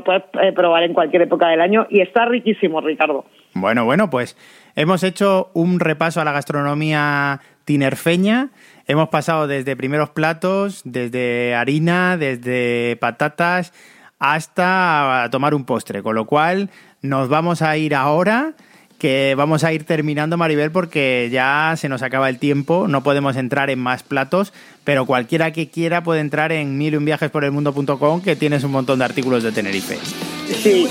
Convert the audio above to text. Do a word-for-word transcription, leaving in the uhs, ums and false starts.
puedes eh, probar en cualquier época del año y está riquísimo, Ricardo. Bueno, bueno, pues hemos hecho un repaso a la gastronomía tinerfeña. Hemos pasado desde primeros platos, desde harina, desde patatas, hasta a tomar un postre. Con lo cual, nos vamos a ir ahora, que vamos a ir terminando, Maribel, porque ya se nos acaba el tiempo. No podemos entrar en más platos, pero cualquiera que quiera puede entrar en mil y un viajes por el mundo punto com, que tienes un montón de artículos de Tenerife. Sí,